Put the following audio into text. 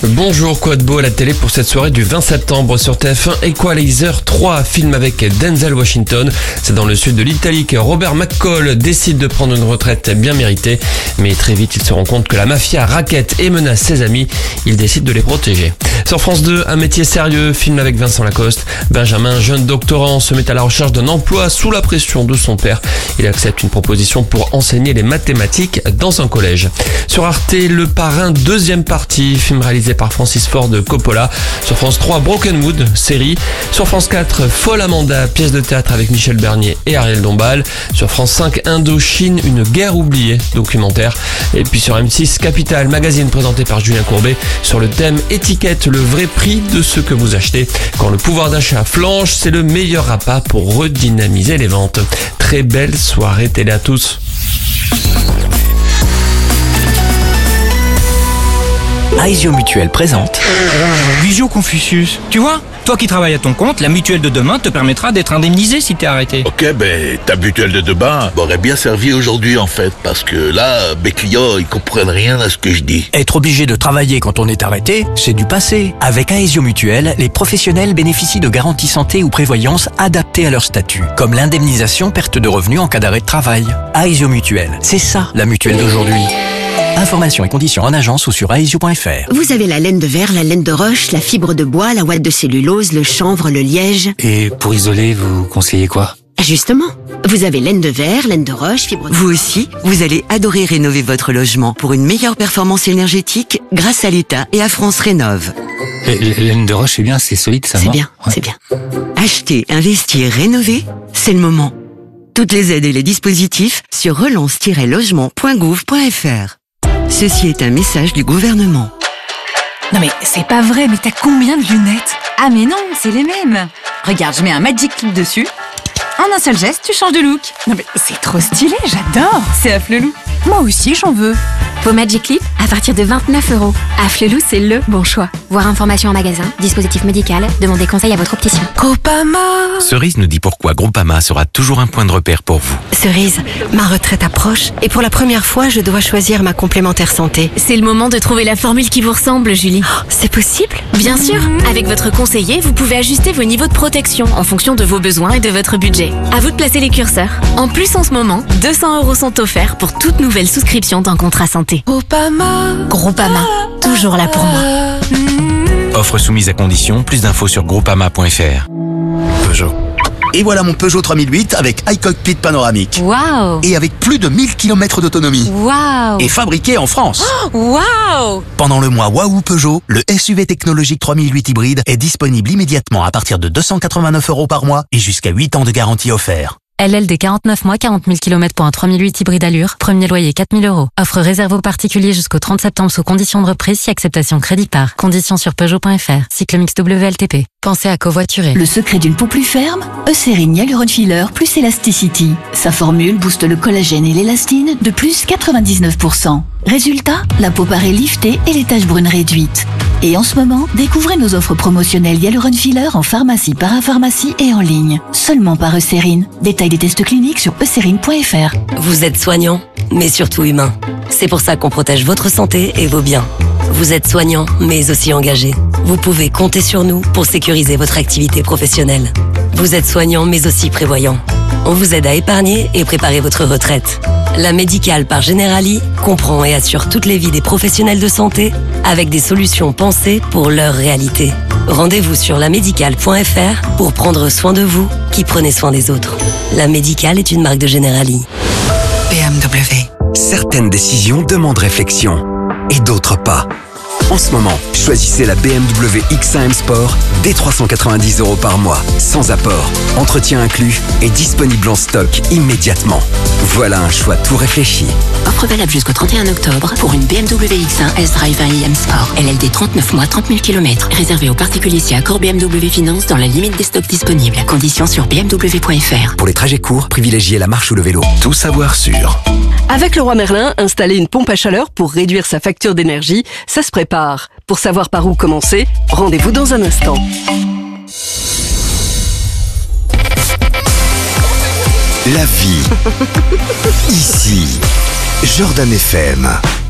Bonjour, quoi de beau à la télé pour cette soirée du 20 septembre sur TF1 Equalizer 3, film avec Denzel Washington. C'est dans le sud de l'Italie que Robert McCall décide de prendre une retraite bien méritée. Mais très vite, il se rend compte que la mafia raquette et menace ses amis. Il décide de les protéger. Sur France 2, Un métier sérieux, film avec Vincent Lacoste. Benjamin, jeune doctorant, se met à la recherche d'un emploi sous la pression de son père. Il accepte une proposition pour enseigner les mathématiques dans un collège. Sur Arte, Le Parrain, deuxième partie, film réalisé par Francis Ford Coppola. Sur France 3, Broken Wood, série. Sur France 4, Folle Amanda, pièce de théâtre avec Michel Bernier et Ariel Dombal. Sur France 5, Indochine, une guerre oubliée, documentaire. Et puis sur M6, Capital, magazine présenté par Julien Courbet sur le thème étiquette, le vrai prix de ce que vous achetez. Quand le pouvoir d'achat flanche, c'est le meilleur appât pour redynamiser les ventes. Très belle soirée télé à tous. Aesio Mutuelle présente Visio Confucius. Tu vois, toi qui travailles à ton compte, la mutuelle de demain te permettra d'être indemnisé si t'es arrêté. Ok, ta mutuelle de demain m'aurait bien servi aujourd'hui en fait, parce que là, mes clients, ils comprennent rien à ce que je dis. Être obligé de travailler quand on est arrêté, c'est du passé. Avec Aesio Mutuelle, les professionnels bénéficient de garanties santé ou prévoyance adaptées à leur statut, comme l'indemnisation perte de revenus en cas d'arrêt de travail. Aesio Mutuelle, c'est ça la mutuelle d'aujourd'hui. Informations et conditions en agence ou sur aesio.fr. Vous avez la laine de verre, la laine de roche, la fibre de bois, la ouate de cellulose, le chanvre, le liège. Et pour isoler, vous conseillez quoi ? Justement, vous avez laine de verre, laine de roche, fibre de... Vous aussi, vous allez adorer rénover votre logement pour une meilleure performance énergétique grâce à l'État et à France Rénov'. La laine de roche, c'est bien, c'est solide, ça, C'est non ? bien, Ouais. c'est bien. Acheter, investir, rénover, c'est le moment. Toutes les aides et les dispositifs sur relance-logement.gouv.fr. Ceci est un message du gouvernement. Non mais c'est pas vrai, mais t'as combien de lunettes? Ah mais non, c'est les mêmes. Regarde, je mets un Magic Clip dessus. En un seul geste, tu changes de look. Non mais c'est trop stylé, j'adore. C'est Afflelou. Moi aussi, j'en veux. Vos Magic Clip à partir de 29 €. Afflelou, c'est le bon choix. Voir information en magasin, dispositif médical, demandez conseil à votre opticien. Groupama. Cerise nous dit pourquoi Groupama sera toujours un point de repère pour vous. Cerise, ma retraite approche et pour la première fois, je dois choisir ma complémentaire santé. C'est le moment de trouver la formule qui vous ressemble, Julie. Oh, c'est possible? Bien sûr, avec votre conseiller, vous pouvez ajuster vos niveaux de protection en fonction de vos besoins et de votre budget. À vous de placer les curseurs. En plus, en ce moment, 200 € sont offerts pour toute nouvelle souscription d'un contrat santé. Groupama, toujours là pour moi. Offre soumise à condition, plus d'infos sur groupama.fr. Peugeot. Et voilà mon Peugeot 3008 avec iCockpit panoramique. Waouh. Et avec plus de 1000 km d'autonomie. Waouh. Et fabriqué en France. Waouh. Pendant le mois Waouh Peugeot, le SUV technologique 3008 hybride est disponible immédiatement à partir de 289 € par mois et jusqu'à 8 ans de garantie offert. LLD 49 mois, 40 000 km pour un 3008 hybride allure. Premier loyer 4 000 €. Offre réservée aux particuliers jusqu'au 30 septembre sous conditions de reprise si acceptation crédit par. Conditions sur Peugeot.fr. Cycle mix WLTP. Pensez à covoiturer. Le secret d'une peau plus ferme, Eucérine Hyaluron Filler plus Elasticity. Sa formule booste le collagène et l'élastine de plus 99%. Résultat, la peau paraît liftée et les taches brunes réduites. Et en ce moment, découvrez nos offres promotionnelles Hyaluron Filler en pharmacie, parapharmacie et en ligne. Seulement par Eucérine. Détail des tests cliniques sur eucérine.fr. Vous êtes soignant, mais surtout humain. C'est pour ça qu'on protège votre santé et vos biens. Vous êtes soignant, mais aussi engagé. Vous pouvez compter sur nous pour sécuriser votre activité professionnelle. Vous êtes soignant, mais aussi prévoyant. On vous aide à épargner et préparer votre retraite. La Médicale par Generali comprend et assure toutes les vies des professionnels de santé avec des solutions pensées pour leur réalité. Rendez-vous sur lamédicale.fr pour prendre soin de vous qui prenez soin des autres. La Médicale est une marque de Generali. BMW. Certaines décisions demandent réflexion et d'autres pas. En ce moment, choisissez la BMW X1 M Sport dès 390 € par mois, sans apport, entretien inclus et disponible en stock immédiatement. Voilà un choix tout réfléchi. Offre valable jusqu'au 31 octobre pour une BMW X1 S-Drive 1 IM Sport. LLD 39 mois, 30 000 km. Réservé aux particuliers si accord BMW Finance dans la limite des stocks disponibles. Conditions sur bmw.fr. Pour les trajets courts, privilégiez la marche ou le vélo. Tout savoir sur. Avec Leroy Merlin, installer une pompe à chaleur pour réduire sa facture d'énergie, ça se prépare. Pour savoir par où commencer, rendez-vous dans un instant. La vie. Ici, Jordan FM.